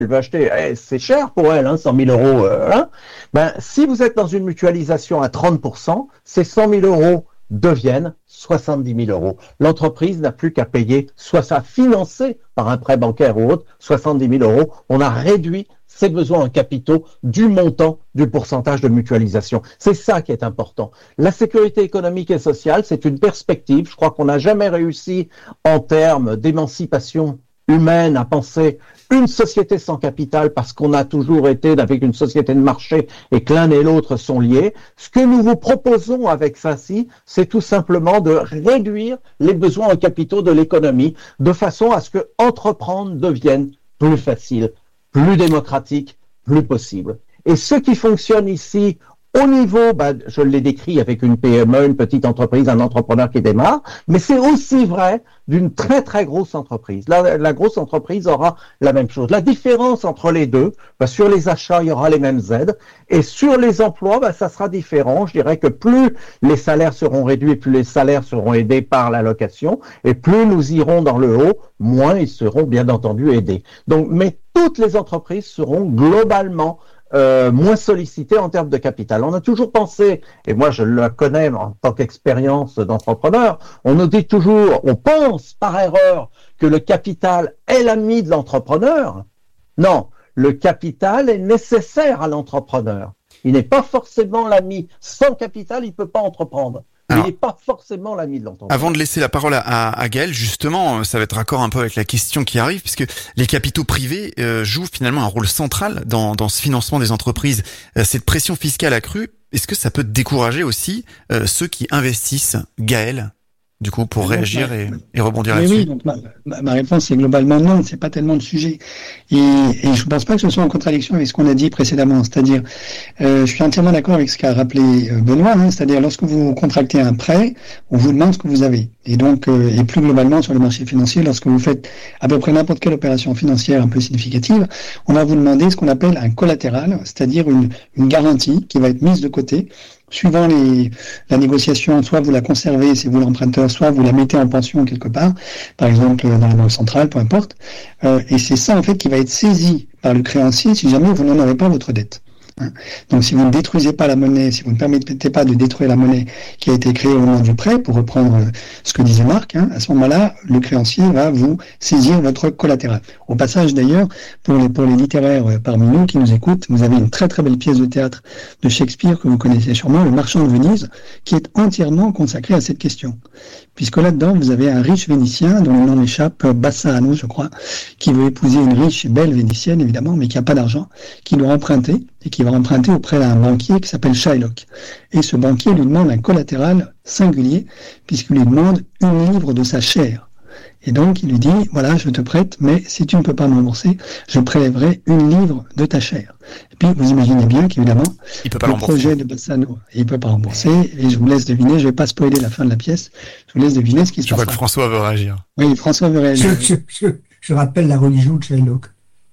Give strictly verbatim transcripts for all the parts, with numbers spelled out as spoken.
elle veut acheter, eh, c'est cher pour elle, hein, cent mille euros. Euh, hein. Ben, si vous êtes dans une mutualisation à trente pour cent, ces cent mille euros deviennent soixante-dix mille euros. L'entreprise n'a plus qu'à payer, soit ça financé par un prêt bancaire ou autre, soixante-dix mille euros. On a réduit ses besoins en capitaux du montant du pourcentage de mutualisation. C'est ça qui est important. La sécurité économique et sociale, c'est une perspective. Je crois qu'on n'a jamais réussi en termes d'émancipation humaine à penser une société sans capital parce qu'on a toujours été avec une société de marché et que l'un et l'autre sont liés. Ce que nous vous proposons avec Vinci, c'est tout simplement de réduire les besoins en capitaux de l'économie de façon à ce que entreprendre devienne plus facile, plus démocratique, plus possible. Et ce qui fonctionne ici, au niveau, bah, je l'ai décrit avec une P M E, une petite entreprise, un entrepreneur qui démarre, mais c'est aussi vrai d'une très très grosse entreprise. La, la grosse entreprise aura la même chose. La différence entre les deux, bah, sur les achats, il y aura les mêmes aides, et sur les emplois, bah, ça sera différent. Je dirais que plus les salaires seront réduits, plus les salaires seront aidés par l'allocation, et plus nous irons dans le haut, moins ils seront bien entendu aidés. Donc, mais toutes les entreprises seront globalement Euh, moins sollicité en termes de capital. On a toujours pensé, et moi je le connais en tant qu'expérience d'entrepreneur, on nous dit toujours, on pense par erreur que le capital est l'ami de l'entrepreneur. Non, le capital est nécessaire à l'entrepreneur. Il n'est pas forcément l'ami. Sans capital, il ne peut pas entreprendre. Alors, il n'est pas forcément l'ami de l'entreprise. Avant de laisser la parole à, à, à Gaël, justement, ça va être raccord un peu avec la question qui arrive, puisque les capitaux privés euh, jouent finalement un rôle central dans, dans ce financement des entreprises. Euh, cette pression fiscale accrue, est-ce que ça peut décourager aussi euh, ceux qui investissent? Gaël, du coup, pour donc, réagir ma, et, et rebondir mais là-dessus. Oui, donc ma, ma, ma réponse c'est globalement non, c'est pas tellement le sujet. Et, et je ne pense pas que ce soit en contradiction avec ce qu'on a dit précédemment. C'est-à-dire, euh, je suis entièrement d'accord avec ce qu'a rappelé Benoît, hein, c'est-à-dire lorsque vous contractez un prêt, on vous demande ce que vous avez. Et donc, euh, et plus globalement sur le marché financier, lorsque vous faites à peu près n'importe quelle opération financière un peu significative, on va vous demander ce qu'on appelle un collatéral, c'est-à-dire une, une garantie qui va être mise de côté. Suivant les, la négociation, soit vous la conservez, c'est vous l'emprunteur, soit vous la mettez en pension quelque part, par exemple dans la banque centrale, peu importe. Euh, et c'est ça en fait qui va être saisi par le créancier si jamais vous n'en avez pas votre dette. Donc si vous ne détruisez pas la monnaie, si vous ne permettez pas de détruire la monnaie qui a été créée au moment du prêt, pour reprendre ce que disait Marc, hein, à ce moment-là, le créancier va vous saisir votre collatéral. Au passage d'ailleurs, pour les, pour les littéraires parmi nous qui nous écoutent, vous avez une très très belle pièce de théâtre de Shakespeare que vous connaissez sûrement, Le Marchand de Venise, qui est entièrement consacré à cette question. Puisque là-dedans, vous avez un riche Vénitien, dont le nom m'échappe, Bassano, je crois, qui veut épouser une riche et belle Vénitienne, évidemment, mais qui n'a pas d'argent, qui doit emprunter, et qui va emprunter auprès d'un banquier qui s'appelle Shylock. Et ce banquier lui demande un collatéral singulier, puisqu'il lui demande une livre de sa chair. Et donc, il lui dit, voilà, je te prête, mais si tu ne peux pas me rembourser, je prélèverai une livre de ta chair. Et puis, vous imaginez bien qu'évidemment, le projet de Bassano, il ne peut pas rembourser, et je vous laisse deviner, je ne vais pas spoiler la fin de la pièce, je vous laisse deviner ce qui se passe. Je vois que François veut réagir. Oui, François veut réagir. Je, je, je, je rappelle la religion de Shylock.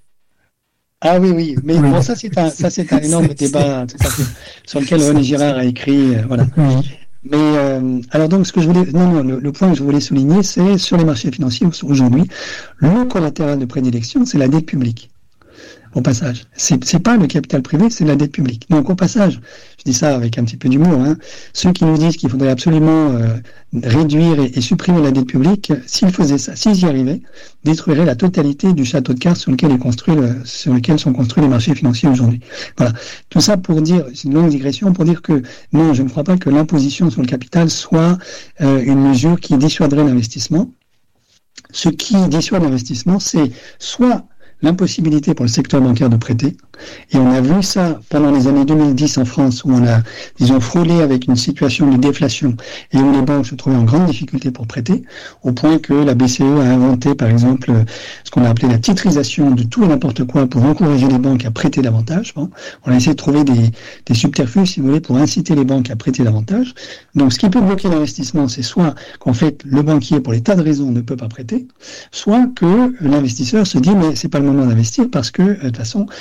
Ah oui, oui, mais oui. Bon, ça c'est un, ça c'est un énorme c'est, débat c'est... Tout à fait, sur lequel René Girard a écrit, euh, voilà. Oui. Mais euh, alors donc ce que je voulais, non non, le, le point que je voulais souligner, c'est sur les marchés financiers aujourd'hui, le collatéral de prédilection, c'est la dette publique. Au passage, c'est, c'est pas le capital privé, c'est la dette publique. Donc au passage, je dis ça avec un petit peu d'humour, hein, ceux qui nous disent qu'il faudrait absolument euh, réduire et, et supprimer la dette publique, s'ils faisaient ça, s'ils y arrivaient, détruiraient la totalité du château de cartes sur lequel est construit le, sur lequel sont construits les marchés financiers aujourd'hui. Voilà. Tout ça pour dire, c'est une longue digression, pour dire que non, je ne crois pas que l'imposition sur le capital soit euh, une mesure qui dissuaderait l'investissement. Ce qui dissuade l'investissement, c'est soit l'impossibilité pour le secteur bancaire de prêter. Et on a vu ça pendant les années deux mille dix en France, où on a, disons, frôlé avec une situation de déflation et où les banques se trouvaient en grande difficulté pour prêter, au point que la B C E a inventé, par exemple, ce qu'on a appelé la titrisation de tout et n'importe quoi pour encourager les banques à prêter davantage. Bon, on a essayé de trouver des, des subterfuges, si vous voulez, pour inciter les banques à prêter davantage. Donc, ce qui peut bloquer l'investissement, c'est soit qu'en fait, le banquier, pour des tas de raisons, ne peut pas prêter, soit que l'investisseur se dit, mais c'est pas le moment d'investir parce que, de toute façon, mon carnet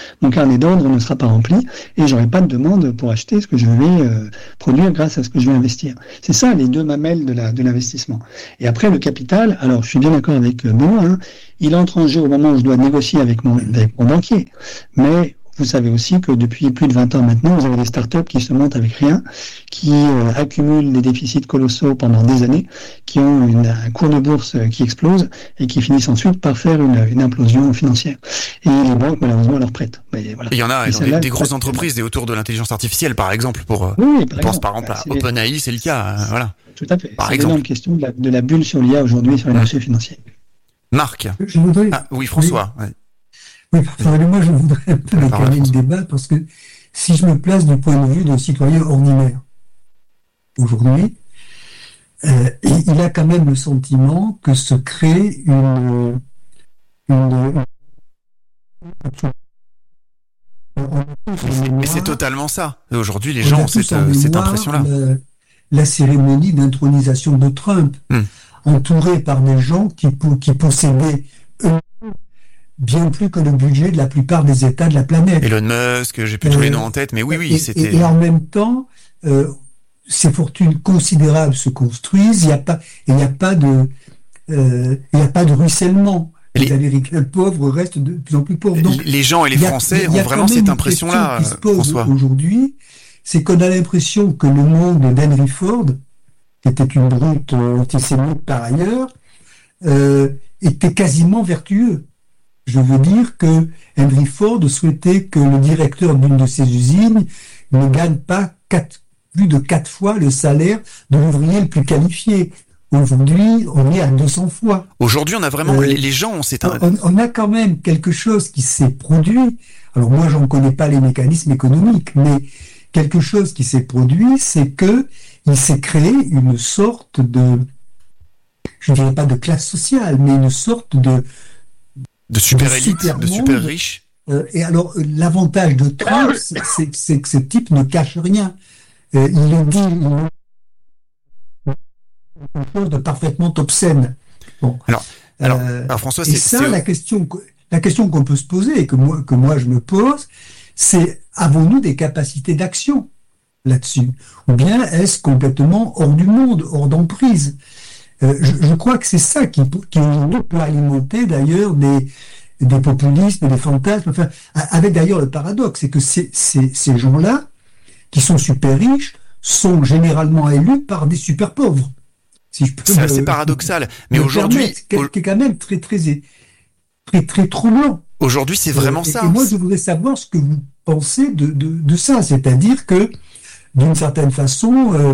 carnet d'ordre ne sera pas rempli et j'aurai pas de demande pour acheter ce que je vais euh, produire grâce à ce que je vais investir. C'est ça les deux mamelles de la de l'investissement. Et après le capital, alors je suis bien d'accord avec Benoît, hein, il entre en jeu au moment où je dois négocier avec mon, avec mon banquier, mais vous savez aussi que depuis plus de vingt ans maintenant, vous avez des startups qui se montent avec rien, qui euh, accumulent des déficits colossaux pendant des années, qui ont une, un cours de bourse qui explose et qui finissent ensuite par faire une, une implosion financière. Et les banques, malheureusement, leur prêtent. Mais voilà. Il y en a, des, des grosses entreprises et autour de l'intelligence artificielle, par exemple, pour, oui, par on pense exemple, par exemple à c'est OpenAI, c'est le cas, euh, voilà. Tout à fait. Par c'est exemple. l'énorme question de la, de la bulle sur l'I A aujourd'hui sur les marchés financiers. Marc. Je voudrais... Ah, oui, François. Oui. Ouais. Oui, pardonnez-moi, je voudrais un peu décaler le débat parce que si je me place du point de vue d'un citoyen ordinaire, aujourd'hui, euh, il a quand même le sentiment que se crée une... une, une... Mais c'est totalement ça. Aujourd'hui, les gens ont cette, cette impression-là. La, la cérémonie d'intronisation de Trump, hmm. entourée par des gens qui, qui possédaient eux bien plus que le budget de la plupart des États de la planète. Elon Musk, j'ai plus euh, tous les noms en tête, mais oui, oui, et, c'était... Et, et en même temps, euh, ces fortunes considérables se construisent, il n'y a pas, il n'y a pas de, euh, il n'y a pas de ruissellement. Les, les Américains pauvres restent de plus en plus pauvres. Donc, les gens et les Français a, ont vraiment cette impression-là, qui se pose François. Aujourd'hui, c'est qu'on a l'impression que le monde d'Henry Ford, qui était une brute antisémite par ailleurs, euh, était quasiment vertueux. Je veux dire que Henry Ford souhaitait que le directeur d'une de ses usines ne gagne pas quatre, plus de quatre fois le salaire de l'ouvrier le plus qualifié. Aujourd'hui, on est à deux cents fois. Aujourd'hui, on a vraiment... Euh, les gens ont cette... On, on a quand même quelque chose qui s'est produit. Alors moi, j'en connais pas les mécanismes économiques, mais quelque chose qui s'est produit, c'est que il s'est créé une sorte de... Je ne dirais pas de classe sociale, mais une sorte de... De super élite, de super riche. Euh, et alors, euh, l'avantage de Trump, c'est, c'est, c'est que ce type ne cache rien. Euh, il le dit, il quelque chose de parfaitement obscène. Bon. Alors, alors, euh, alors François, et c'est... ça, c'est... la question, la question qu'on peut se poser, et que moi, que moi je me pose, c'est, avons-nous des capacités d'action là-dessus? Ou bien est-ce complètement hors du monde, hors d'emprise? Euh, je, je crois que c'est ça qui, qui peut alimenter d'ailleurs des, des populismes, des fantasmes, enfin, avec d'ailleurs le paradoxe, c'est que ces, ces, ces gens-là, qui sont super riches, sont généralement élus par des super pauvres. Si je peux c'est me, assez paradoxal, mais aujourd'hui... Qui est quand même très, très, très, très troublant. Aujourd'hui, c'est vraiment euh, ça. Et moi, je voudrais savoir ce que vous pensez de, de, de ça, c'est-à-dire que, d'une certaine façon... Euh,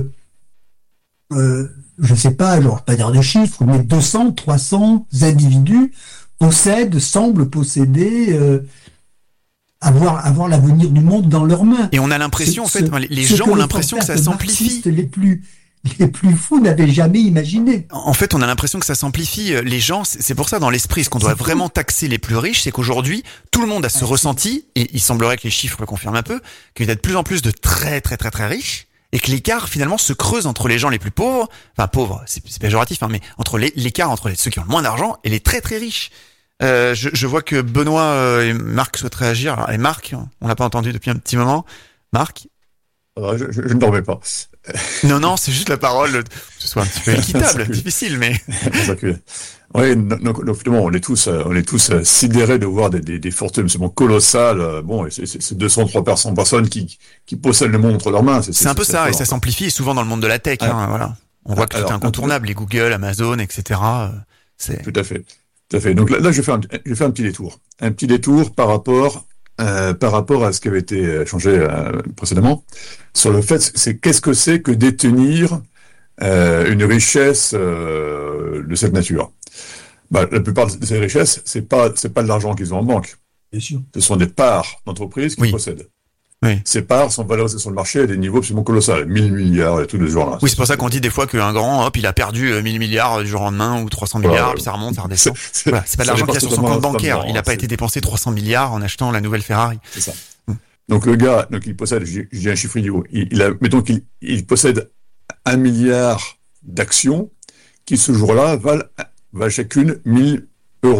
euh, je ne sais pas, genre, pas dire de chiffres, mais deux cents, trois cents individus possèdent, semblent posséder, euh, avoir, avoir l'avenir du monde dans leurs mains. Et on a l'impression, ce, en fait, les gens ont l'impression que ça s'amplifie. Les plus, les plus fous n'avaient jamais imaginé. En fait, on a l'impression que ça s'amplifie. Les gens, c'est pour ça, dans l'esprit, ce qu'on doit vraiment taxer les plus riches, c'est qu'aujourd'hui, tout le monde a ce ressenti, et il semblerait que les chiffres le confirment un peu, qu'il y a de plus en plus de très, très, très, très riches, et que l'écart finalement se creuse entre les gens les plus pauvres, enfin pauvres, c'est, c'est péjoratif, hein, mais entre les, l'écart entre les, ceux qui ont le moins d'argent et les très très riches. Euh, je, je vois que Benoît euh, et Marc souhaitent réagir. Alors, et Marc, on l'a pas entendu depuis un petit moment. Marc, euh, je, je, je ne dormais pas. Non non, c'est juste la parole, que ce soit un petit peu équitable, difficile, mais. Oui, donc, donc finalement, on est tous, on est tous sidérés de voir des, des, des fortunes absolument colossales. Bon, c'est, c'est, c'est deux cents, trois cents personnes qui, qui possèdent le monde entre leurs mains. C'est, c'est, c'est un peu ça, et ça s'amplifie souvent dans le monde de la tech. Alors, hein, voilà. On voit que alors, tout est incontournable, les Google, Amazon, et cetera. C'est... Tout à fait, tout à fait. Donc là, là je vais faire un, je vais faire un petit détour, un petit détour par rapport, euh, par rapport à ce qui avait été changé euh, précédemment sur le fait, c'est qu'est-ce que c'est que détenir euh, une richesse euh, de cette nature. Bah, la plupart de ces richesses, c'est pas, c'est pas de l'argent qu'ils ont en banque. Bien sûr. Ce sont des parts d'entreprises qu'ils oui. possèdent. Oui. Ces parts sont valorisées sur le marché à des niveaux absolument colossaux, mille milliards et tout de ce genre-là. Oui, c'est pour ça qu'on dit des fois qu'un grand, hop, il a perdu mille milliards du jour au lendemain ou trois cents milliards, ouais, puis ça remonte, ça redescend. C'est, c'est, voilà, c'est pas de l'argent qu'il y a sur son compte bancaire. Il n'a pas c'est... été dépensé trois cents milliards en achetant la nouvelle Ferrari. C'est ça. Hum. Donc le gars, donc il possède, j'ai, j'ai un chiffre idiot, il, il a, mettons qu'il il possède un milliard d'actions qui ce jour-là valent, valent chacune mille euros.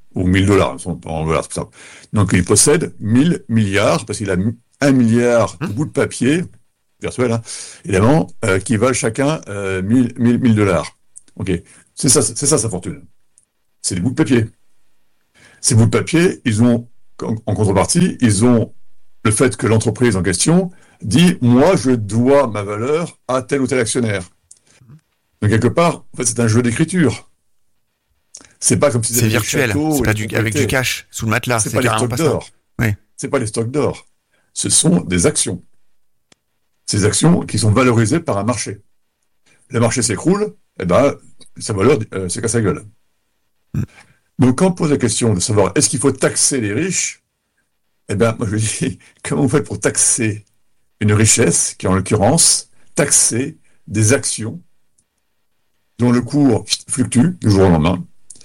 ou mille dollars, en dollars, c'est ça. Donc il possède mille milliards, parce qu'il a un milliard de bouts de papier, virtuel, hein, évidemment, euh, qui valent chacun euh, mille dollars. Ok, c'est ça, c'est ça sa fortune. C'est des bouts de papier. Ces bouts de papier, ils ont, en, en contrepartie, ils ont le fait que l'entreprise en question dit, moi, je dois ma valeur à tel ou tel actionnaire. Donc quelque part, en fait, c'est un jeu d'écriture. C'est pas comme si c'est virtuel, c'est pas du, avec du cash sous le matelas. C'est pas les stocks d'or. Oui. C'est pas les stocks d'or. Ce sont des actions. Ces actions qui sont valorisées par un marché. Le marché s'écroule, eh ben, sa valeur euh, se casse la gueule. Mm. Donc quand on pose la question de savoir est-ce qu'il faut taxer les riches, eh ben, moi je dis, comment vous faites pour taxer une richesse qui, en l'occurrence, taxer des actions dont le cours fluctue du jour au lendemain.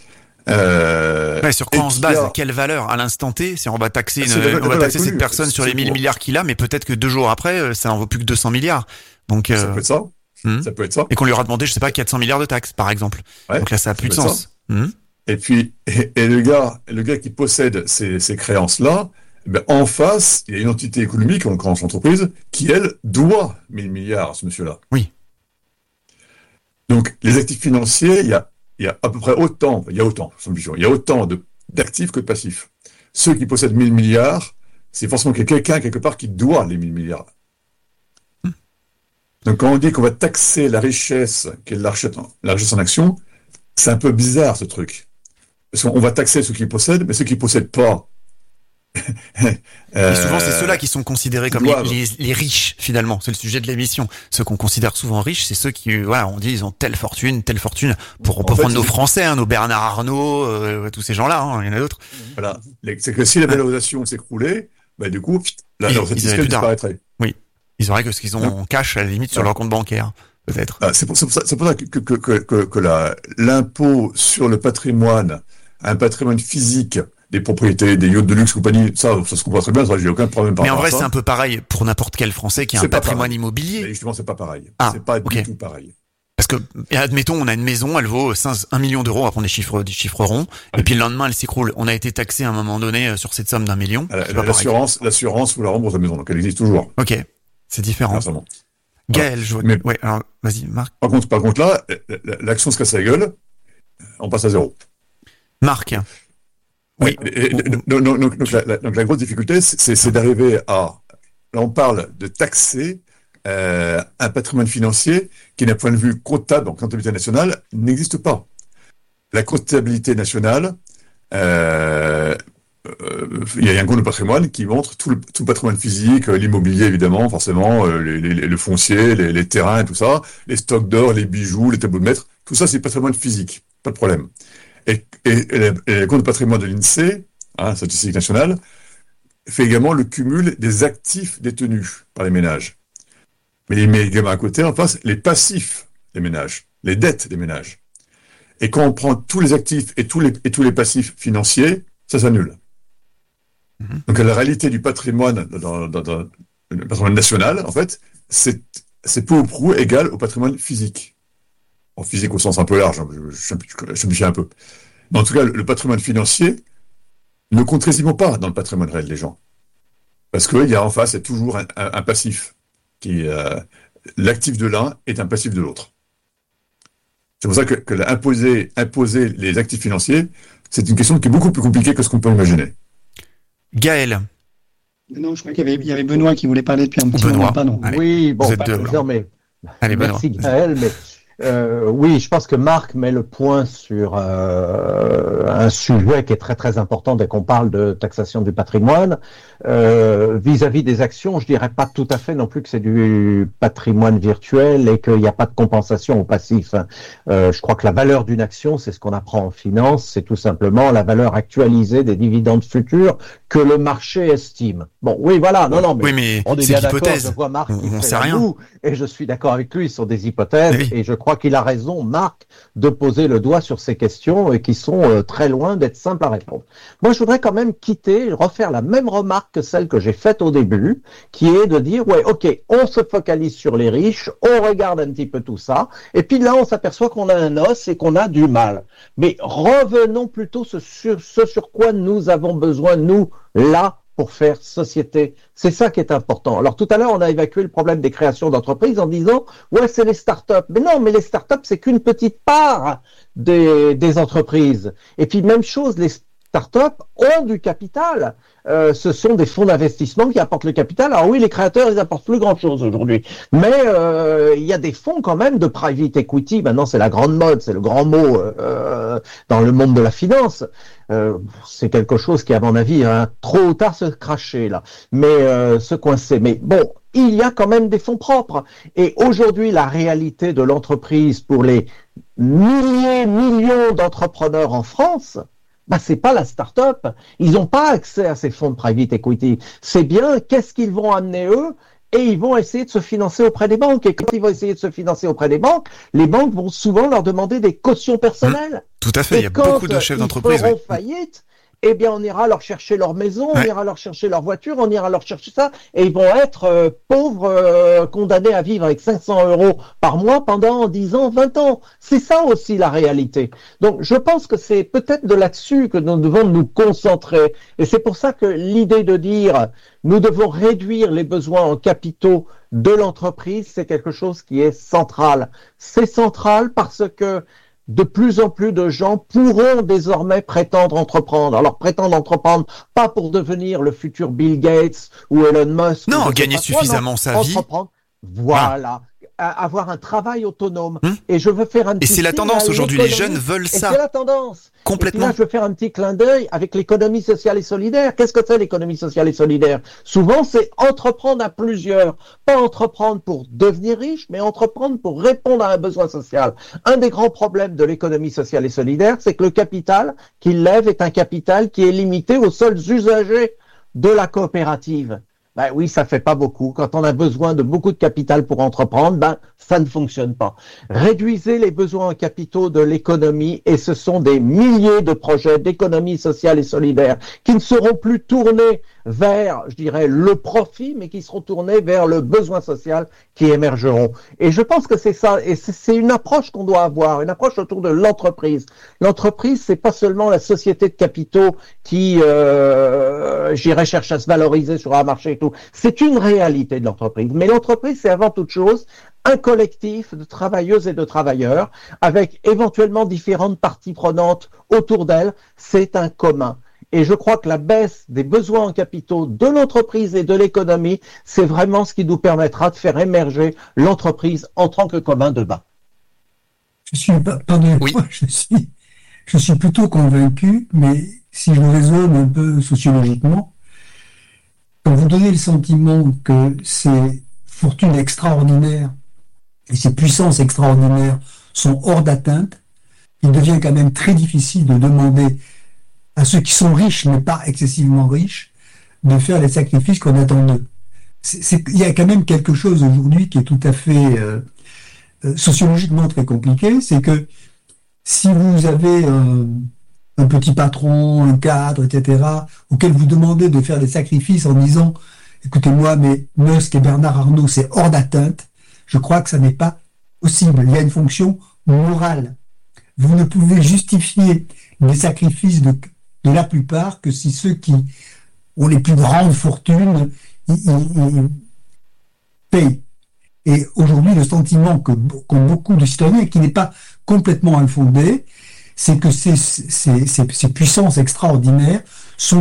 Euh, ouais, sur quoi on se base? A... Quelle valeur à l'instant T? Si on va taxer, une, la, on va taxer cette personne sur les mille milliards qu'il a, mais peut-être que deux jours après, ça n'en vaut plus que deux cents milliards. Donc, ça euh... peut être ça. Mmh. Ça peut être ça. Et qu'on lui aura demandé, je sais pas, quatre cents milliards de taxes, par exemple. Ouais, donc là, ça a plus de sens. Mmh. Et puis, et, et le gars, le gars qui possède ces, ces créances-là, ben, en face, il y a une entité économique, en l'occurrence l'entreprise, qui, elle, doit mille milliards à ce monsieur-là. Oui. Donc, les actifs financiers, il y a, il y a à peu près autant, il y a autant, il y a autant de, d'actifs que de passifs. Ceux qui possèdent mille milliards, c'est forcément quelqu'un, quelque part, qui doit les mille milliards. Hum. Donc, quand on dit qu'on va taxer la richesse, qui est la richesse, la richesse en action, c'est un peu bizarre, ce truc. Parce qu'on va taxer ceux qui possèdent, mais ceux qui ne possèdent pas. euh, et souvent, c'est ceux-là qui sont considérés comme les, les, les riches, finalement. C'est le sujet de l'émission. Ceux qu'on considère souvent riches, c'est ceux qui, voilà, on dit, ils ont telle fortune, telle fortune. Pour, on peut en prendre fait, nos Français, hein, nos Bernard Arnault, euh, tous ces gens-là, hein, il y en a d'autres. Voilà. C'est que si la valorisation ouais. s'écroulait, bah, du coup, la recette fiscale disparaîtrait. Oui. Ils auraient que ce qu'ils ont en cash, à la limite, sur ouais. leur compte bancaire. Peut-être. Ah, c'est pour, c'est pour ça, c'est pour ça que, que, que, que, que la, l'impôt sur le patrimoine, un patrimoine physique, des propriétés, des yachts de luxe, compagnie, ça, ça se comprend très bien, ça, j'ai aucun problème par Mais en rapport vrai, à ça. C'est un peu pareil pour n'importe quel Français qui a c'est un patrimoine pareil. immobilier. Mais justement, c'est pas pareil. Ah, c'est pas okay. du tout pareil. Parce que, admettons, on a une maison, elle vaut un million d'euros, après on des chiffres, des chiffres ronds, oui. Et puis le lendemain, elle s'écroule. On a été taxé à un moment donné sur cette somme d'un million. La, la, l'assurance, l'assurance, vous la rembourse la maison, donc elle existe toujours. Ok. C'est différent. Voilà. Gaël, je vois. Mais, ouais, alors, vas-y, Marc. Par contre, par contre, là, l'action se casse la gueule, on passe à zéro. Marc. Oui. Et, et, donc, donc, donc, donc, la, la, donc, la grosse difficulté, c'est, c'est d'arriver à, là, on parle de taxer, euh, un patrimoine financier qui, d'un point de vue comptable, en comptabilité nationale, n'existe pas. La comptabilité nationale, euh, Euh, il y a un compte de patrimoine qui montre tout le, tout le patrimoine physique, euh, l'immobilier évidemment, forcément, euh, les, les, le foncier, les, les terrains et tout ça, les stocks d'or, les bijoux, les tableaux de maître, tout ça c'est patrimoine physique, pas de problème. Et, et, et, et le compte de patrimoine de l'INSEE, hein, Statistique nationale, fait également le cumul des actifs détenus par les ménages. Mais il met également à côté, en face, les passifs des ménages, les dettes des ménages. Et quand on prend tous les actifs et tous les, et tous les passifs financiers, ça s'annule. Donc la réalité du patrimoine dans, dans, dans le patrimoine national, en fait, c'est, c'est peu ou prou égal au patrimoine physique. En physique au sens un peu large, hein, je, je, je simplifie un peu. Mais en tout cas, le, le patrimoine financier ne compte quasiment pas dans le patrimoine réel des gens. Parce qu'il y a en face, il y a toujours un, un, un passif. Qui, euh, l'actif de l'un est un passif de l'autre. C'est pour ça que, que imposer, imposer les actifs financiers, c'est une question qui est beaucoup plus compliquée que ce qu'on peut imaginer. Gaël. Non, je crois qu'il y avait, il y avait Benoît qui voulait parler depuis un petit Benoît. moment. Pardon. Allez, oui, bon, bah, deux, non, mais Allez, merci Benoît. Gaël, mais euh, oui, je pense que Marc met le point sur euh, un sujet qui est très très important dès qu'on parle de taxation du patrimoine. Euh, vis-à-vis des actions, je dirais pas tout à fait non plus que c'est du patrimoine virtuel et qu'il n'y a pas de compensation au passif. Euh, je crois que la valeur d'une action, c'est ce qu'on apprend en finance, c'est tout simplement la valeur actualisée des dividendes futurs que le marché estime. Bon, oui, voilà, non, non, mais, oui, mais on est c'est bien l'hypothèse. d'accord, je vois Marc qui on fait sait la rien. moue, et je suis d'accord avec lui, ce sont des hypothèses, oui. Et je crois qu'il a raison, Marc, de poser le doigt sur ces questions et qui sont euh, très loin d'être simple à répondre. Moi, je voudrais quand même quitter, refaire la même remarque que celle que j'ai faite au début, qui est de dire, ouais, ok, on se focalise sur les riches, on regarde un petit peu tout ça, et puis là, on s'aperçoit qu'on a un os et qu'on a du mal. Mais revenons plutôt sur ce sur quoi nous avons besoin, nous, là, pour faire société. C'est ça qui est important. Alors tout à l'heure, on a évacué le problème des créations d'entreprises en disant « ouais, c'est les startups ». Mais non, mais les startups, c'est qu'une petite part des, des entreprises. Et puis même chose, les startups ont du capital. Euh, ce sont des fonds d'investissement qui apportent le capital. Alors oui, les créateurs, ils apportent plus grand-chose aujourd'hui. Mais euh, il y a des fonds quand même de private equity. Maintenant, c'est la grande mode, c'est le grand mot euh, dans le monde de la finance. Euh, c'est quelque chose qui, à mon avis, hein, trop ou tard se cracher là, mais euh, se coincer. Mais bon, il y a quand même des fonds propres. Et aujourd'hui, la réalité de l'entreprise pour les milliers, millions d'entrepreneurs en France, bah c'est pas la start-up. Ils n'ont pas accès à ces fonds de private equity. C'est bien qu'est-ce qu'ils vont amener eux. Et ils vont essayer de se financer auprès des banques. Et quand ils vont essayer de se financer auprès des banques, les banques vont souvent leur demander des cautions personnelles. Mmh, tout à fait, et il y a beaucoup de chefs d'entreprise. Quand ils feront oui. faillite, eh bien, on ira leur chercher leur maison, ouais. on ira leur chercher leur voiture, on ira leur chercher ça, et ils vont être euh, pauvres, euh, condamnés à vivre avec cinq cents euros par mois pendant dix ans, vingt ans. C'est ça aussi la réalité. Donc, je pense que c'est peut-être de là-dessus que nous devons nous concentrer. Et c'est pour ça que l'idée de dire nous devons réduire les besoins en capitaux de l'entreprise, c'est quelque chose qui est central. C'est central parce que de plus en plus de gens pourront désormais prétendre entreprendre. Alors, prétendre entreprendre, pas pour devenir le futur Bill Gates ou Elon Musk. Non, gagner suffisamment non, sa vie. Entreprendre, voilà. Ah. Avoir un travail autonome. Hum. Et je veux faire un petit Et c'est la tendance aujourd'hui. Les jeunes veulent ça. Et c'est la tendance. Complètement. Et puis là, je veux faire un petit clin d'œil avec l'économie sociale et solidaire. Qu'est-ce que c'est l'économie sociale et solidaire? Souvent, c'est entreprendre à plusieurs. Pas entreprendre pour devenir riche, mais entreprendre pour répondre à un besoin social. Un des grands problèmes de l'économie sociale et solidaire, c'est que le capital qu'il lève est un capital qui est limité aux seuls usagers de la coopérative. Ben oui, ça fait pas beaucoup. Quand on a besoin de beaucoup de capital pour entreprendre, ben ça ne fonctionne pas. Réduisez les besoins en capitaux de l'économie et ce sont des milliers de projets d'économie sociale et solidaire qui ne seront plus tournés vers, je dirais, le profit, mais qui seront tournés vers le besoin social qui émergeront. Et je pense que c'est ça, et c'est une approche qu'on doit avoir, une approche autour de l'entreprise. L'entreprise, c'est pas seulement la société de capitaux qui, euh, j'irais, cherche à se valoriser sur un marché et tout. C'est une réalité de l'entreprise. Mais l'entreprise, c'est avant toute chose un collectif de travailleuses et de travailleurs avec éventuellement différentes parties prenantes autour d'elle. C'est un commun. Et je crois que la baisse des besoins en capitaux de l'entreprise et de l'économie, c'est vraiment ce qui nous permettra de faire émerger l'entreprise en tant que commun de bas. Je suis, pardonnez-moi, oui. je suis, je suis plutôt convaincu, mais si je raisonne un peu sociologiquement, quand vous donnez le sentiment que ces fortunes extraordinaires et ces puissances extraordinaires sont hors d'atteinte, il devient quand même très difficile de demander à ceux qui sont riches, mais pas excessivement riches, de faire les sacrifices qu'on attend d'eux. Il y a quand même quelque chose aujourd'hui qui est tout à fait euh, euh, sociologiquement très compliqué, c'est que si vous avez un, un petit patron, un cadre, et cetera, auquel vous demandez de faire des sacrifices en disant « Écoutez-moi, mais Musk et Bernard Arnault, c'est hors d'atteinte », je crois que ça n'est pas possible. Il y a une fonction morale. Vous ne pouvez justifier les sacrifices de de la plupart que si ceux qui ont les plus grandes fortunes ils, ils, ils payent. Et aujourd'hui, le sentiment que qu'ont beaucoup de citoyens, et qui n'est pas complètement infondé, c'est que ces, ces, ces, ces puissances extraordinaires sont...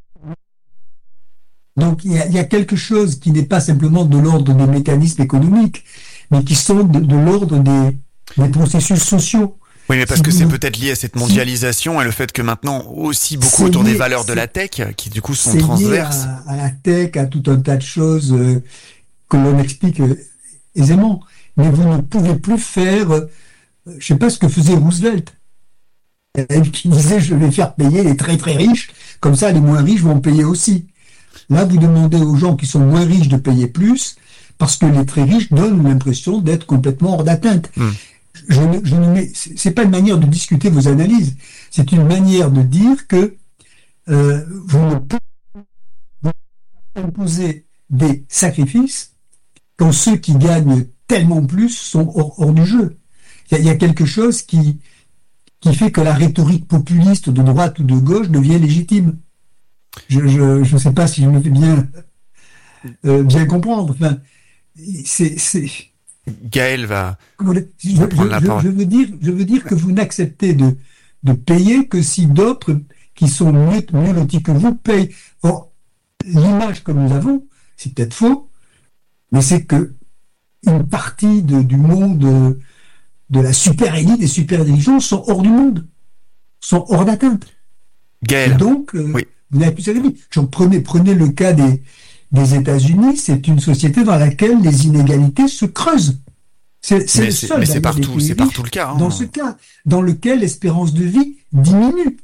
Donc il y, a, il y a quelque chose qui n'est pas simplement de l'ordre des mécanismes économiques, mais qui sont de, de l'ordre des, des processus sociaux. Oui, mais parce que c'est peut-être lié à cette mondialisation et le fait que maintenant aussi beaucoup autour des valeurs de la tech qui du coup sont transverses. C'est lié à, à la tech, à tout un tas de choses euh, que l'on explique euh, aisément. Mais vous ne pouvez plus faire, euh, je sais pas ce que faisait Roosevelt, elle qui disait je vais faire payer les très très riches, comme ça les moins riches vont payer aussi. Là, vous demandez aux gens qui sont moins riches de payer plus, parce que les très riches donnent l'impression d'être complètement hors d'atteinte. Hum. je ne, je ne mets, c'est c'est pas une manière de discuter vos analyses, c'est une manière de dire que euh, vous ne pouvez pas imposer des sacrifices quand ceux qui gagnent tellement plus sont hors, hors du jeu. Il y, a, il y a quelque chose qui, qui fait que la rhétorique populiste de droite ou de gauche devient légitime. Je je, je sais pas si je me fais bien, euh, bien comprendre. Enfin, c'est, c'est... Gaël va, je, va prendre la je, parole. je veux dire, je veux dire que vous n'acceptez de, de payer que si d'autres qui sont mieux, mieux lotis que vous payent. Or, l'image que nous avons, c'est peut-être faux, mais c'est que une partie de, du monde de, de la super élite, des super intelligents sont hors du monde, sont hors d'atteinte. Gaël. Et donc, euh, Oui. vous n'avez plus sacrifié. Genre, prenez, prenez le cas des, des États-Unis, c'est une société dans laquelle les inégalités se creusent. C'est, c'est Mais le c'est, seul mais c'est d'ailleurs, des partout, pays c'est riches partout le cas. hein. dans ce cas, dans lequel l'espérance de vie diminue.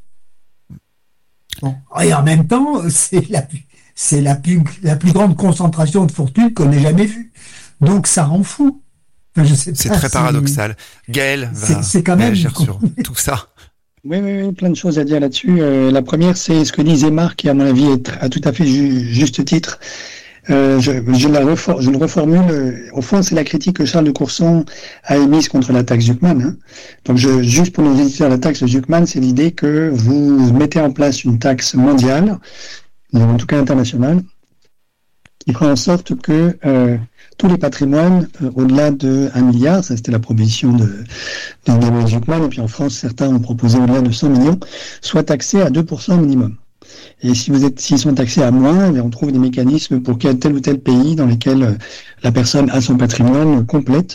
Bon. Et en même temps, c'est la, plus- c'est la plus, la plus grande concentration de fortune qu'on ait jamais vue. Donc ça rend fou. Enfin, je sais C'est pas très si- paradoxal. Gaël C'est- va c'est quand même- réagir sur tout ça. Oui, oui, oui, plein de choses à dire là-dessus. Euh, la première, c'est ce que disait Marc, qui à mon avis est à tout à fait ju- juste titre. Euh, je, je, la refor- je le reformule. euh, Au fond, c'est la critique que Charles de Courson a émise contre la taxe Zuckman. Hein. Donc, je, juste pour nos éditeurs, la taxe Zuckman, c'est l'idée que vous mettez en place une taxe mondiale, en tout cas internationale, qui fera en sorte que euh, tous les patrimoines euh, au-delà de un milliard, ça c'était la proposition de, de Gabriel Zuckman, et puis en France, certains ont proposé au-delà de cent millions, soient taxés à deux pour cent minimum. Et si vous êtes, s'ils sont taxés à moins, eh bien, on trouve des mécanismes pour qu'il y ait tel ou tel pays dans lesquels euh, la personne a son patrimoine complète.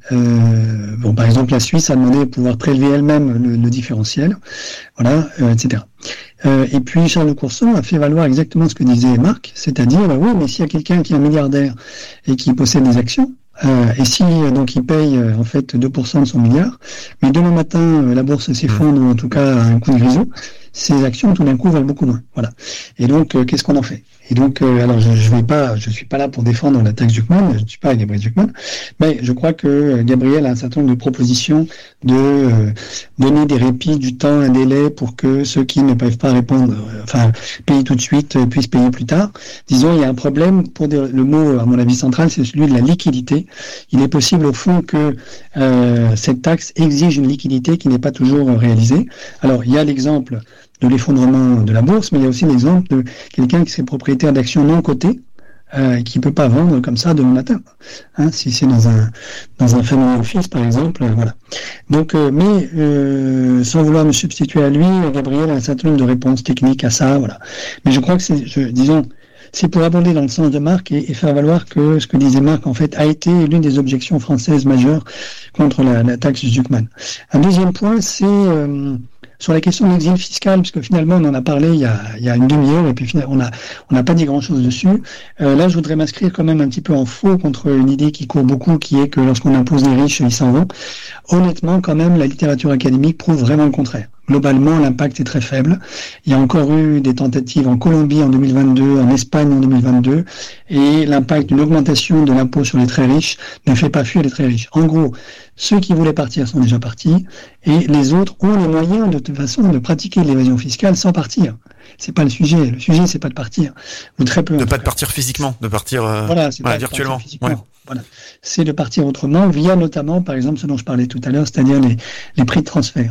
Euh, bon, par exemple, la Suisse a demandé de pouvoir prélever elle-même le, le différentiel, voilà, euh, et cetera. Euh, et puis Charles de Courson a fait valoir exactement ce que disait Marc, c'est-à-dire, bah oui, mais s'il y a quelqu'un qui est un milliardaire et qui possède des actions, euh, et si donc il paye euh, en fait deux pour cent de son milliard, mais demain matin euh, la bourse s'effondre ou en tout cas un coup de grisou, ces actions tout d'un coup valent beaucoup moins. Voilà. Et donc euh, qu'est-ce qu'on en fait? Et donc, euh, alors je, je vais pas, je suis pas là pour défendre la taxe Zuckman, je ne suis pas Gabriel Zuckman, mais je crois que euh, Gabriel a un certain nombre de propositions de euh, donner des répits, du temps, un délai pour que ceux qui ne peuvent pas répondre, euh, enfin payer tout de suite, euh, puissent payer plus tard. Disons, il y a un problème pour des, le mot, à mon avis central, c'est celui de la liquidité. Il est possible au fond que euh, cette taxe exige une liquidité qui n'est pas toujours réalisée. Alors, il y a l'exemple de l'effondrement de la bourse, mais il y a aussi l'exemple de quelqu'un qui serait propriétaire d'actions non cotées, euh, qui peut pas vendre comme ça demain matin. Hein, si c'est dans un dans un family office par exemple, euh, voilà. Donc, euh, mais euh, sans vouloir me substituer à lui, Gabriel a un certain nombre de réponses techniques à ça, voilà. Mais je crois que c'est, je, disons, c'est pour abonder dans le sens de Marc et, et faire valoir que ce que disait Marc en fait a été l'une des objections françaises majeures contre la, la taxe Zuckman. Un deuxième point, c'est euh, sur la question de l'exil fiscal, puisque finalement on en a parlé il y a, il y a une demi-heure et puis finalement on a on n'a pas dit grand-chose dessus. Euh, là, je voudrais m'inscrire quand même un petit peu en faux contre une idée qui court beaucoup, qui est que lorsqu'on impose les riches, ils s'en vont. Honnêtement, quand même, la littérature académique prouve vraiment le contraire. Globalement, l'impact est très faible. Il y a encore eu des tentatives en Colombie en deux mille vingt-deux, en Espagne en deux mille vingt-deux, et l'impact d'une augmentation de l'impôt sur les très riches ne fait pas fuir les très riches. En gros, ceux qui voulaient partir sont déjà partis, et les autres ont les moyens de toute façon de pratiquer l'évasion fiscale sans partir. C'est pas le sujet. Le sujet, c'est pas de partir, ou très peu. De pas de partir physiquement, de partir euh, voilà, c'est voilà, pas de virtuellement. partir physiquement. Ouais. Voilà. C'est de partir autrement, via notamment, par exemple, ce dont je parlais tout à l'heure, c'est-à-dire les, les prix de transfert.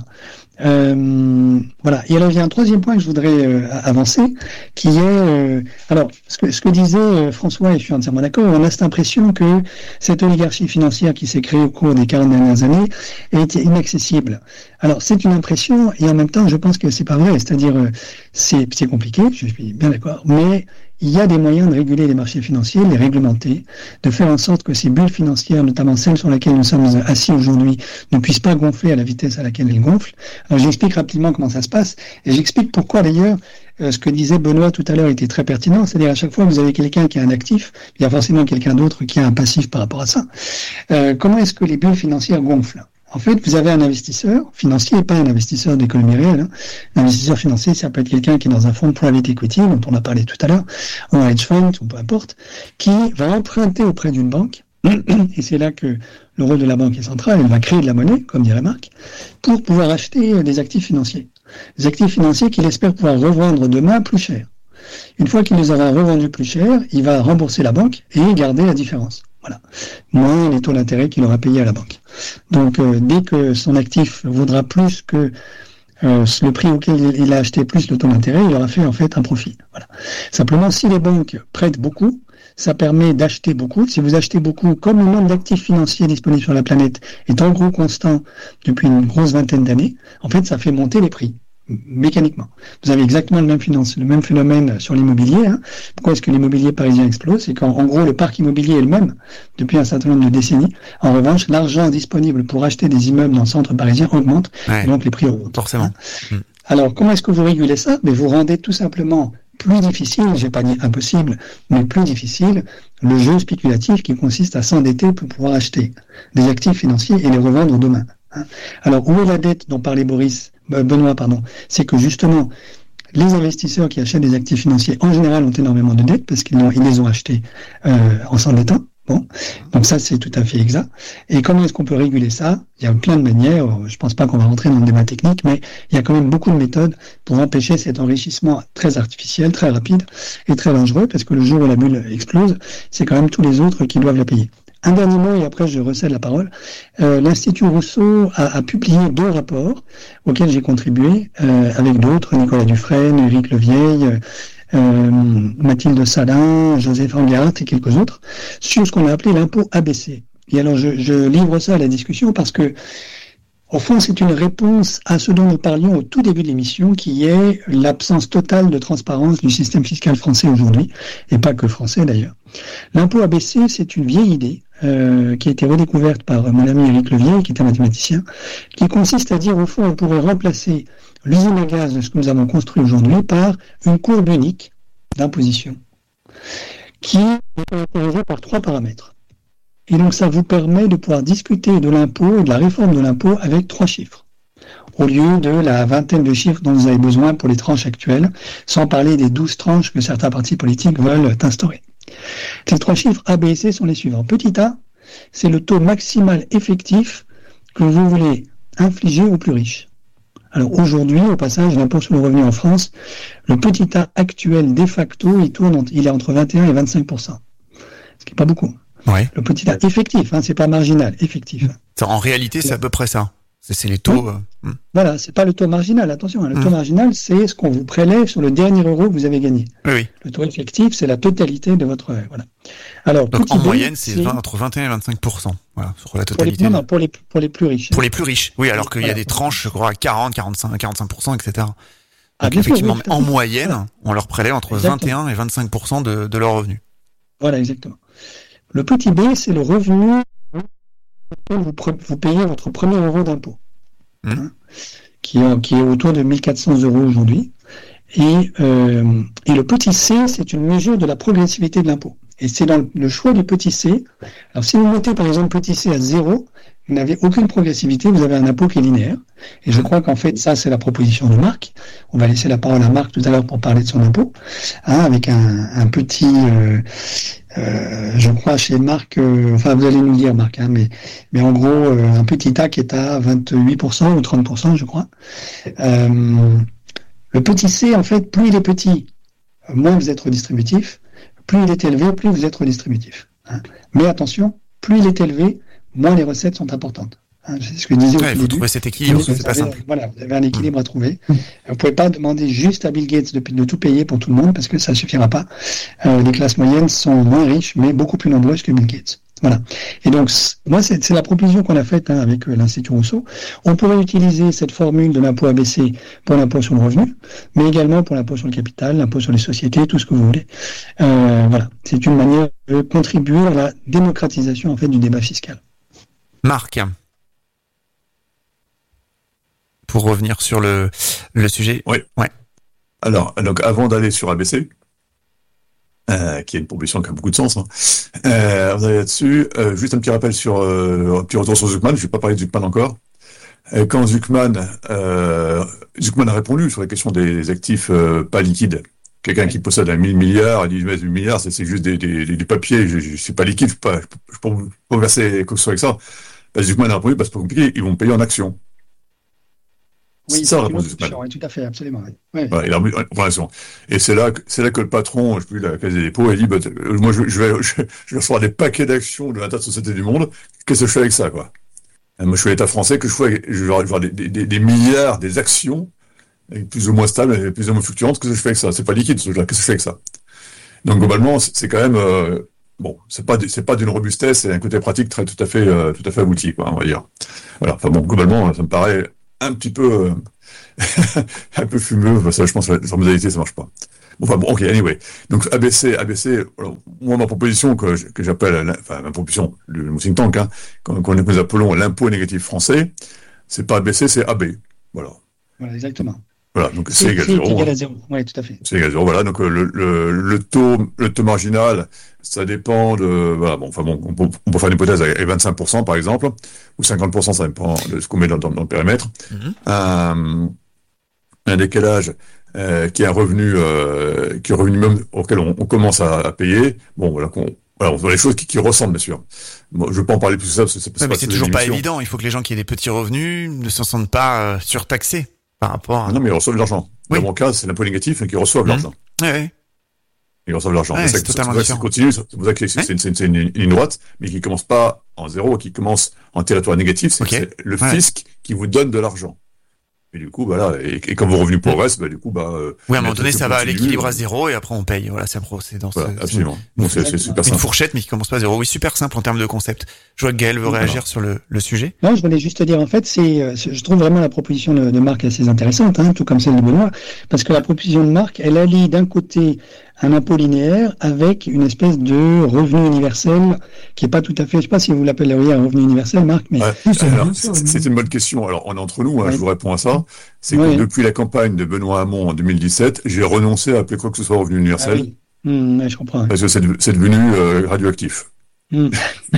Euh, voilà. Et alors, il y a un troisième point que je voudrais euh, avancer, qui est, euh, alors, ce que, ce que disait euh, François, et je suis entièrement d'accord, on a cette impression que cette oligarchie financière qui s'est créée au cours des quarante dernières années est inaccessible. Alors, c'est une impression, et en même temps, je pense que c'est pas vrai, c'est-à-dire, euh, c'est, c'est compliqué, je suis bien d'accord, mais il y a des moyens de réguler les marchés financiers, de les réglementer, de faire en sorte que ces bulles financières, notamment celles sur lesquelles nous sommes assis aujourd'hui, ne puissent pas gonfler à la vitesse à laquelle elles gonflent. Alors j'explique rapidement comment ça se passe, et j'explique pourquoi d'ailleurs euh, ce que disait Benoît tout à l'heure était très pertinent, c'est-à-dire à chaque fois que vous avez quelqu'un qui a un actif, il y a forcément quelqu'un d'autre qui a un passif par rapport à ça. Euh, comment est-ce que les bulles financières gonflent ? En fait, vous avez un investisseur financier et pas un investisseur d'économie réelle. Hein. Un investisseur financier, ça peut être quelqu'un qui est dans un fonds de private equity, dont on a parlé tout à l'heure, ou un hedge fund, ou peu importe, qui va emprunter auprès d'une banque Et c'est là que le rôle de la banque est central. Elle va créer de la monnaie, comme dirait Marc, pour pouvoir acheter des actifs financiers. Des actifs financiers qu'il espère pouvoir revendre demain plus cher. Une fois qu'il les aura revendus plus cher, il va rembourser la banque et garder la différence. Voilà. Moins les taux d'intérêt qu'il aura payés à la banque. Donc, euh, dès que son actif vaudra plus que euh, le prix auquel il a acheté plus le taux d'intérêt, il aura fait en fait un profit. Voilà. Simplement, si les banques prêtent beaucoup, ça permet d'acheter beaucoup. Si vous achetez beaucoup, comme le nombre d'actifs financiers disponibles sur la planète est en gros constant depuis une grosse vingtaine d'années, en fait, ça fait monter les prix. Mécaniquement. Vous avez exactement le même, finance, le même phénomène sur l'immobilier. Hein. Pourquoi est-ce que l'immobilier parisien explose? C'est qu'en en gros, le parc immobilier est le même depuis un certain nombre de décennies. En revanche, l'argent disponible pour acheter des immeubles dans le centre parisien augmente, ouais, et donc les prix augmentent. Forcément. Hein. Alors, comment est-ce que vous régulez ça? Mais vous rendez tout simplement plus difficile, j'ai pas dit impossible, mais plus difficile, le jeu spéculatif qui consiste à s'endetter pour pouvoir acheter des actifs financiers et les revendre demain. Hein. Alors, où est la dette dont parlait Boris Benoît, pardon, c'est que justement, les investisseurs qui achètent des actifs financiers, en général, ont énormément de dettes parce qu'ils ils les ont achetés euh, en s'endettant. Bon, donc ça, c'est tout à fait exact. Et comment est-ce qu'on peut réguler ça? Il y a plein de manières. Je pense pas qu'on va rentrer dans le débat technique, mais il y a quand même beaucoup de méthodes pour empêcher cet enrichissement très artificiel, très rapide et très dangereux, parce que le jour où la bulle explose, c'est quand même tous les autres qui doivent la payer. Un dernier mot, et après je recède la parole. Euh, L'Institut Rousseau a, a publié deux rapports auxquels j'ai contribué, euh, avec d'autres, Nicolas Dufresne, Éric Levieille, euh, Mathilde Salin, Joseph Angart et quelques autres, sur ce qu'on a appelé l'impôt A B C. Et alors je, je livre ça à la discussion parce que, au fond, c'est une réponse à ce dont nous parlions au tout début de l'émission, qui est l'absence totale de transparence du système fiscal français aujourd'hui, et pas que français d'ailleurs. L'impôt A B C, c'est une vieille idée euh, qui a été redécouverte par mon ami Éric Levieille, qui est un mathématicien, qui consiste à dire, au fond, on pourrait remplacer l'usine à gaz de ce que nous avons construit aujourd'hui par une courbe unique d'imposition, qui est caractérisée par trois paramètres. Et donc ça vous permet de pouvoir discuter de l'impôt et de la réforme de l'impôt avec trois chiffres, au lieu de la vingtaine de chiffres dont vous avez besoin pour les tranches actuelles, sans parler des douze tranches que certains partis politiques veulent instaurer. Ces trois chiffres A, B et C sont les suivants. Petit a, c'est le taux maximal effectif que vous voulez infliger aux plus riches. Alors aujourd'hui, au passage, l'impôt sur le revenu en France, le petit a actuel de facto, il tourne, il est entre vingt et un et vingt-cinq pour cent, ce qui n'est pas beaucoup. Ouais. Le petit a effectif, hein, c'est pas marginal, effectif. En réalité, c'est à peu près ça. C'est, c'est les taux. Oui. Euh... Voilà, c'est pas le taux marginal, attention. Hein, le mmh. taux marginal, c'est ce qu'on vous prélève sur le dernier euro que vous avez gagné. Oui, oui. Le taux effectif, c'est la totalité de votre. Euh, voilà. Alors, donc en B, moyenne, c'est, c'est... vingt, entre vingt et un et vingt-cinq pour cent. Voilà, sur la totalité. Pour les, non, non, pour les, pour les plus riches. Pour les plus riches, oui, alors qu'il voilà. y a des tranches, je crois, à quarante, quarante-cinq, quarante-cinq pour cent, et cetera. Ah, donc effectivement, sûr, oui, en moyenne, voilà. On leur prélève entre exactement. vingt et un et vingt-cinq pour cent de, de leurs revenus. Voilà, exactement. Le petit b, c'est le revenu auquel vous, pre- vous payez votre premier euro d'impôt, mmh. hein, qui, est, qui est autour de mille quatre cents euros aujourd'hui. Et, euh, et le petit c, c'est une mesure de la progressivité de l'impôt. Et c'est dans le choix du petit c. Alors si vous mettez par exemple petit c à zéro, vous n'avez aucune progressivité, vous avez un impôt qui est linéaire. Et je crois qu'en fait, ça, c'est la proposition de Marc. On va laisser la parole à Marc tout à l'heure pour parler de son impôt, hein, avec un, un petit, euh, euh, je crois chez Marc, euh, enfin vous allez nous le dire Marc, hein, mais, mais en gros, euh, un petit A qui est à vingt-huit pour cent ou trente pour cent, je crois. Euh, le petit c, en fait, plus il est petit, moins vous êtes redistributif. Plus il est élevé, plus vous êtes redistributif. Hein. Mais attention, plus il est élevé, moins les recettes sont importantes. Hein, c'est ce que je disais au ouais, début. Il faut trouver cet équilibre, c'est vous pas avez, simple. Voilà, vous avez un équilibre mmh. à trouver. Mmh. Vous ne pouvez pas demander juste à Bill Gates de, de tout payer pour tout le monde, parce que ça ne suffira pas. Euh, les classes moyennes sont moins riches, mais beaucoup plus nombreuses que Bill Gates. Voilà. Et donc, moi, c'est, c'est la proposition qu'on a faite hein, avec euh, l'Institut Rousseau. On pourrait utiliser cette formule de l'impôt A B C pour l'impôt sur le revenu, mais également pour l'impôt sur le capital, l'impôt sur les sociétés, tout ce que vous voulez. Euh, voilà. C'est une manière de contribuer à la démocratisation en fait du débat fiscal. Marc, pour revenir sur le, le sujet. Oui. Ouais. Alors, donc, avant d'aller sur A B C, Euh, qui est une proposition qui a beaucoup de sens. Hein. Euh, on est là-dessus. Euh, juste un petit rappel sur euh, un petit retour sur Zuckman. Je vais pas parler de Zuckman encore. Euh, quand Zuckman, euh, Zuckman a répondu sur la question des actifs euh, pas liquides quelqu'un qui possède un mille milliards, il dit, mais mille milliards, c'est, c'est juste des, des, des, des papiers, je, je, c'est pas liquide, je peux pas, je peux pas verser quoi que ce soit avec ça. Bah, du coup, d'un point de vue, parce que compliqué, ils vont payer en actions. Oui, c'est ça, la c'est réponse du Zuckman. oui, tout à fait, absolument. Oui. Ouais. Voilà, et, là, voilà, et c'est là, que, c'est là que le patron, je sais plus, la Caisse des dépôts, il dit, bah, moi, je, je vais, je, je vais recevoir des paquets d'actions de vingt tas de sociétés du monde. Qu'est-ce que je fais avec ça, quoi? Et moi, je suis l'État français, que je fais, je vais avoir des, des, des milliards, des actions, plus ou moins stables, plus ou moins fluctuantes. Qu'est-ce que je fais avec ça? C'est pas liquide, ce truc-là. Qu'est-ce que je fais avec ça? Donc, globalement, c'est quand même, euh, bon, c'est pas, c'est pas d'une robustesse, c'est un côté pratique très, tout à fait, euh, tout à fait abouti, quoi, on va dire. Voilà. Enfin bon, globalement, ça me paraît un petit peu, euh, un peu fumeux. Enfin, ça, je pense que la modalité, ça marche pas. Bon, enfin bon, ok, anyway. Donc, A B C, A B C, alors, moi, ma proposition que, que j'appelle, enfin, ma proposition, le think tank, hein, qu'on, qu'on nous appelons l'impôt négatif français, c'est pas A B C, c'est A B. Voilà. Voilà, exactement. Voilà, donc c'est, c'est égal à zéro. C'est égal à zéro, oui, tout à fait. C'est égal à zéro, voilà. Donc, le, le, le taux, le taux marginal, ça dépend de, voilà, bon, enfin bon, on peut, on peut faire une hypothèse avec vingt-cinq pour cent, par exemple, ou cinquante pour cent, ça dépend de ce qu'on met dans, dans, dans le périmètre. Mm-hmm. Euh, un décalage, euh, qui est un revenu, euh, qui est un revenu même auquel on, on commence à, à payer. Bon, voilà, qu'on, voilà, on voit les choses qui, qui ressemblent, bien sûr. Bon, je veux pas en parler plus que ça, parce que c'est, c'est, ouais, pas mais c'est toujours pas évident. Il faut que les gens qui aient des petits revenus ne se sentent pas euh, surtaxés par rapport à... Non, mais ils reçoivent de l'argent. Oui. Dans mon cas, c'est l'impôt négatif, mais qui reçoivent de l'argent. Oui, oui. Ils reçoivent de l'argent. Ouais, c'est, c'est, c'est, c'est pour ça que ça continue, c'est pour ça que c'est, ouais. c'est, c'est, c'est une, une ligne droite, mais qui commence pas en zéro, qui commence en territoire négatif, c'est, okay. c'est le ouais. fisc qui vous donne de l'argent. Et du coup, bah là, et, et quand vos revenus progressent, bah du coup, bah. Euh, oui, à un moment donné, ça va à l'équilibre à zéro et après on paye. Voilà, c'est c'est dans voilà, ce, absolument. Donc c'est, c'est super simple. Une fourchette, mais qui commence pas à zéro. Oui, super simple en termes de concept. Je vois que Gaël veut réagir voilà. sur le, le sujet. Non, je voulais juste te dire, en fait, c'est, je trouve vraiment la proposition de, de Marc assez intéressante, hein, tout comme celle de Benoît, parce que la proposition de Marc, elle allie d'un côté un impôt linéaire avec une espèce de revenu universel qui est pas tout à fait, je sais pas si vous l'appelleriez un revenu universel, Marc, mais. Ouais, alors, c'est, c'est une bonne question. Alors, on est entre nous, hein, ouais. je vous réponds à ça. C'est ouais. que depuis la campagne de Benoît Hamon en deux mille dix-sept, j'ai renoncé à appeler quoi que ce soit revenu universel. Ah oui. Mmh, ouais, je comprends. Parce que c'est, c'est devenu euh, radioactif. Mmh.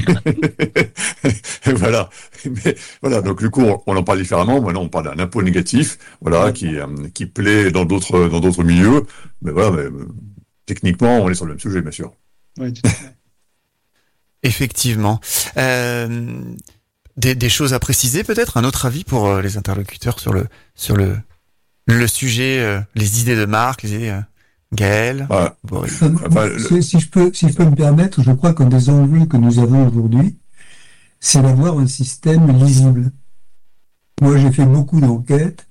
Voilà. Mais, voilà. Donc, du coup, on, on en parle différemment. Maintenant, on parle d'un impôt négatif, voilà, ouais. qui, euh, qui plaît dans d'autres, dans d'autres milieux. Mais voilà, mais, euh, techniquement, on est sur le même sujet, bien sûr. Oui, tout à fait. Effectivement. Euh, des, des choses à préciser, peut-être, un autre avis pour euh, les interlocuteurs sur le, sur le, le sujet, euh, les idées de Marc, les idées, euh, Gaël. Ah, bon, enfin, le... si, je peux, si je peux me permettre, je crois qu'un des enjeux que nous avons aujourd'hui, c'est d'avoir un système lisible. Moi, j'ai fait beaucoup d'enquêtes.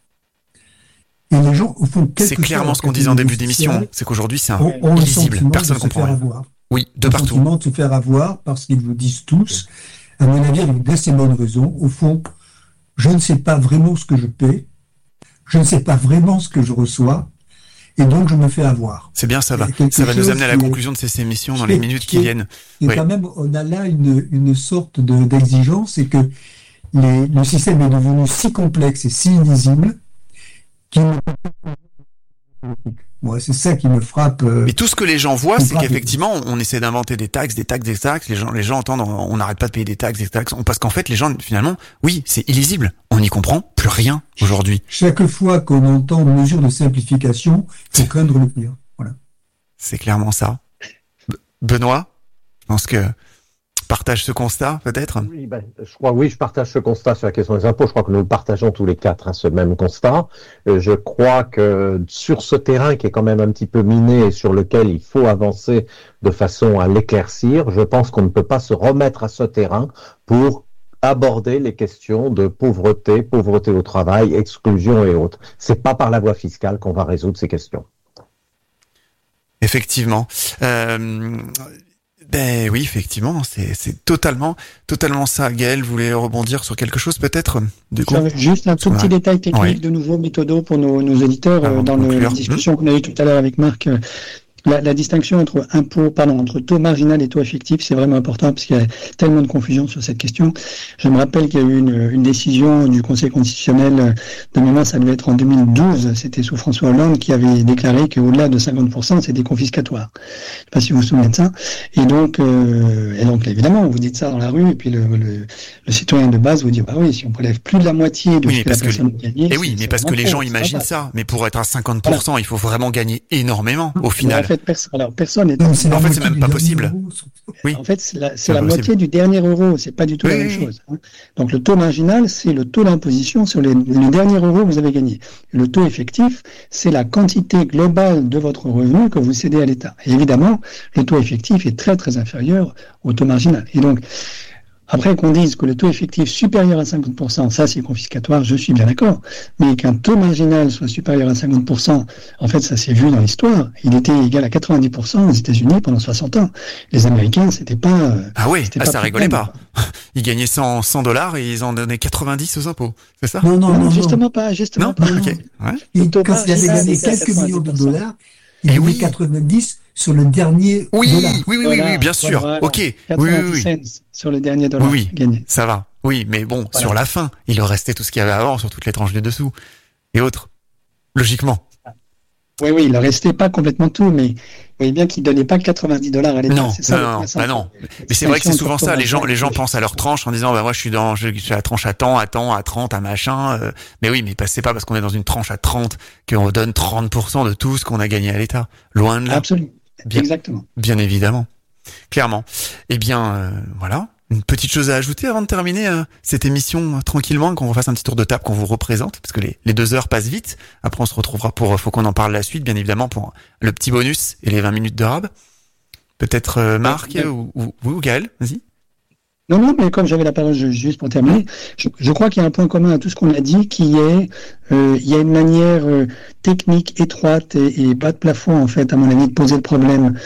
Et les gens, au fond, c'est clairement ce qu'on disait en début d'émission, c'est qu'aujourd'hui, c'est un on, on lisible, personne ne comprend. Oui, de on partout. Le sentiment de se faire avoir parce qu'ils vous disent tous, à mon avis, avec d'assez bonnes raisons. Au fond, je ne sais pas vraiment ce que je paie, je ne sais pas vraiment ce que je reçois, et donc je me fais avoir. C'est bien, ça va. Ça va nous amener à la conclusion de ces émissions dans les minutes qui viennent. Et oui. Quand même, on a là une, une sorte de, d'exigence, c'est que les, le système est devenu si complexe et si illisible qu'il ne peut pas. Moi, c'est ça qui me frappe. Euh, Mais tout ce que les gens voient, c'est qu'effectivement, on essaie d'inventer des taxes, des taxes, des taxes. Les gens, les gens entendent, on n'arrête pas de payer des taxes, des taxes. Parce qu'en fait, les gens, finalement, oui, c'est illisible. On n'y comprend plus rien aujourd'hui. Chaque fois qu'on entend une mesure de simplification, il faut craindre le pire. Voilà. C'est clairement ça. B- Benoît, je pense que partage ce constat, peut-être. Oui, ben, je crois, oui, je partage ce constat sur la question des impôts. Je crois que nous le partageons tous les quatre, hein, ce même constat. Euh, je crois que sur ce terrain qui est quand même un petit peu miné et sur lequel il faut avancer de façon à l'éclaircir, je pense qu'on ne peut pas se remettre à ce terrain pour aborder les questions de pauvreté, pauvreté au travail, exclusion et autres. C'est pas par la voie fiscale qu'on va résoudre ces questions. Effectivement. Euh... Ben oui, effectivement, c'est, c'est totalement, totalement ça. Gaël voulait rebondir sur quelque chose peut-être du coup. Juste un tout petit ouais. détail technique ouais. de nouveau méthodo pour nos, nos éditeurs euh, dans le, la discussion mmh. qu'on a eue tout à l'heure avec Marc. La, la distinction entre impôt, pardon, entre taux marginal et taux effectif, c'est vraiment important parce qu'il y a tellement de confusion sur cette question. Je me rappelle qu'il y a eu une, une décision du Conseil constitutionnel de mémoire, ça devait être en deux mille douze, c'était sous François Hollande, qui avait déclaré qu'au-delà de cinquante pour cent, c'était confiscatoire. Je ne sais pas si vous vous souvenez de ça. Et donc, euh, et donc évidemment, vous dites ça dans la rue, et puis le, le, le citoyen de base vous dit, bah oui, si on prélève plus de la moitié de oui, ce que la personne que, a gagné. Et oui, mais parce que les gens imaginent ça. Mais pour être à cinquante pour cent, voilà. Il faut vraiment gagner énormément au final. En fait, perso- alors, personne n'est. En fait, c'est même pas possible. Oui. En fait, c'est la, c'est la moitié du dernier euro. C'est pas du tout oui, la même oui. chose. Hein. Donc, le taux marginal, c'est le taux d'imposition sur les, le dernier euro que vous avez gagné. Le taux effectif, c'est la quantité globale de votre revenu que vous cédez à l'État. Et évidemment, le taux effectif est très, très inférieur au taux marginal. Et donc, après qu'on dise que le taux effectif supérieur à cinquante pour cent, ça c'est confiscatoire, je suis bien d'accord, mais qu'un taux marginal soit supérieur à cinquante pour cent, en fait ça s'est vu dans l'histoire, il était égal à quatre-vingt-dix pour cent aux États-Unis pendant soixante ans. Les Américains, c'était pas... Ah oui, c'était ah, pas ça rigolait pas. Ils gagnaient cent dollars et ils en donnaient quatre-vingt-dix aux impôts, c'est ça? Non, non, non. Justement non. pas, justement non pas. Okay. Ouais. Et quand il avait gagné quelques millions de dollars, il y avait oui. quatre-vingt-dix sur le dernier oui, dollar. Oui, oui, voilà, oui, bien sûr. Voilà. Ok. quatre-vingt-dix oui, oui, oui. cents sur le dernier dollar oui, gagné. Ça va. Oui, mais bon, voilà. Sur la fin, il leur restait tout ce qu'il y avait avant sur toutes les tranches du dessous et autres. Logiquement. Oui, oui, il leur restait pas complètement tout, mais vous voyez bien qu'ils donnaient pas quatre-vingt-dix dollars à l'État. Non, c'est ça, non, non, bah non. Mais c'est vrai que c'est souvent ça. Les gens, les gens pensent à leur tranche en disant, bah moi je suis dans, je suis à la tranche à temps, à temps, à trente, à machin. Euh, mais oui, mais c'est pas parce qu'on est dans une tranche à trente qu'on donne trente pour cent de tout ce qu'on a gagné à l'État. Loin de là. Absolument. Bien, Exactement. Bien évidemment. Clairement. Eh bien, euh, voilà. Une petite chose à ajouter avant de terminer euh, cette émission euh, tranquillement, qu'on refasse un petit tour de table, qu'on vous représente, parce que les, les deux heures passent vite. Après, on se retrouvera pour euh, Faut qu'on en parle la suite, bien évidemment, pour le petit bonus et les vingt minutes de rab. Peut-être euh, Marc ouais, ou, ou, ou Gaël, vas-y. Non, non, mais comme j'avais la parole juste pour terminer, je, je crois qu'il y a un point commun à tout ce qu'on a dit, qui est, euh, il y a une manière euh, technique, étroite et, et bas de plafond, en fait, à mon avis, de poser le problème.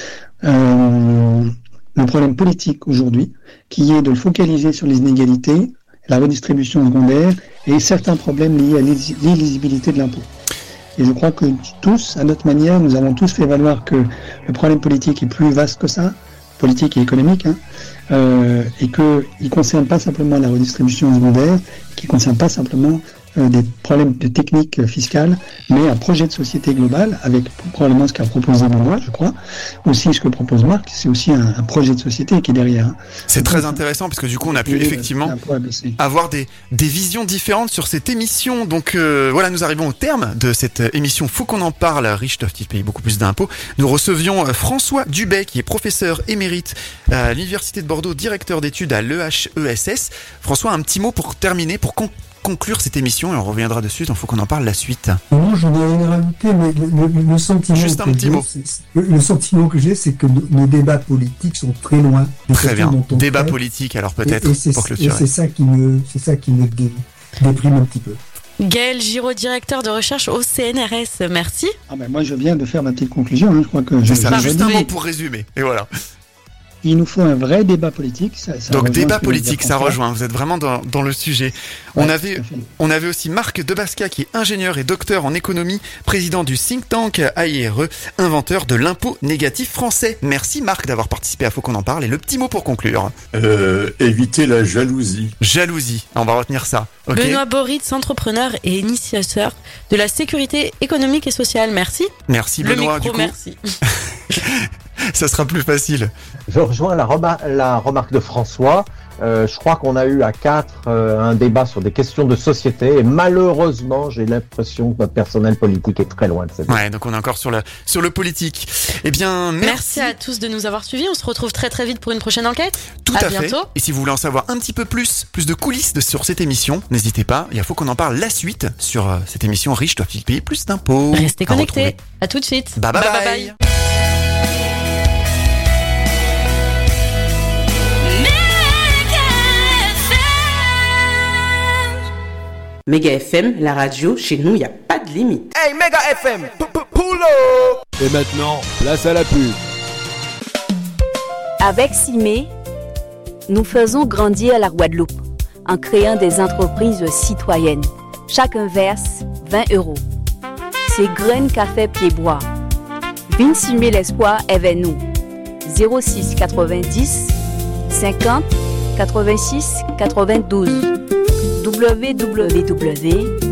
Euh, le problème politique aujourd'hui, qui est de le focaliser sur les inégalités, la redistribution secondaire et certains problèmes liés à l'illisibilité de l'impôt. Et je crois que tous, à notre manière, nous avons tous fait valoir que le problème politique est plus vaste que ça, politique et économique, hein, euh, et qu'il ne concerne pas simplement la redistribution secondaire, qui ne concerne pas simplement euh, des problèmes de technique fiscale, mais un projet de société globale, avec probablement ce qu'a proposé Benoît, je crois, aussi ce que propose Marc, c'est aussi un, un projet de société qui est derrière. Hein. C'est très intéressant, parce que du coup, on a pu et effectivement avoir des, des visions différentes sur cette émission. Donc euh, voilà, nous arrivons au terme de cette émission Faut qu'on en parle, riches doivent-ils payer beaucoup plus d'impôts. Nous recevions François Dubet, qui est professeur émérite à l'Université de Bordeaux, directeur d'études à l'E H E S S. François, un petit mot pour terminer, pour con- conclure cette émission, et on reviendra dessus, donc il faut qu'on en parle la suite. Non, je n'ai rien à rajouter, mais le, le, le sentiment Juste un que petit j'ai, mot. C'est, le, le sentiment que j'ai, c'est que nos, nos débats politiques sont très loin. Très bien. Débat politique, alors peut-être, et, et c'est, pour clôturer. Et c'est ça qui me, c'est ça qui me dé, déprime un petit peu. Gaël Giraud, directeur de recherche au C N R S, merci. Ah ben moi je viens de faire ma petite conclusion, hein. Je crois que... C'est je, ça, je juste un mot pour résumer, et voilà. Il nous faut un vrai débat politique. Ça, ça Donc débat politique, ça rejoint. Vous êtes vraiment dans, dans le sujet. On ouais, avait, on avait aussi Marc Debasca, qui est ingénieur et docteur en économie, président du think tank A I R E, inventeur de l'impôt négatif français. Merci Marc d'avoir participé à Faut qu'on en parle. Et le petit mot pour conclure. Euh, éviter la jalousie. Jalousie. On va retenir ça. Okay. Benoît Boritz, entrepreneur et initiateur de la sécurité économique et sociale. Merci. Merci Benoît. Le micro, du coup. merci. Ça sera plus facile. Je rejoins la, rema- la remarque de François. Euh, je crois qu'on a eu à quatre euh, un débat sur des questions de société et malheureusement, j'ai l'impression que notre personnel politique est très loin de cette. Ouais, donc on est encore sur le sur le politique. Eh bien, merci. Merci à tous de nous avoir suivis. On se retrouve très très vite pour une prochaine enquête. Tout à, à bientôt. fait. Et si vous voulez en savoir un petit peu plus, plus de coulisses de, sur cette émission, n'hésitez pas. Il faut qu'on en parle la suite sur euh, cette émission riche doivent-ils payer plus d'impôts. Restez connectés. À, à tout de suite. Bye bye bye. bye, bye. Méga F M, la radio, chez nous, il n'y a pas de limite. Hey, Méga F M, pull up. Et maintenant, place à la pub. Avec Cimé, nous faisons grandir la Guadeloupe en créant des entreprises citoyennes. Chacun verse vingt euros. C'est Graines Café Pied-Bois. vingt-six mille espoirs avec nous. zéro six quatre-vingt-dix cinquante quatre-vingt-six quatre-vingt-douze w w w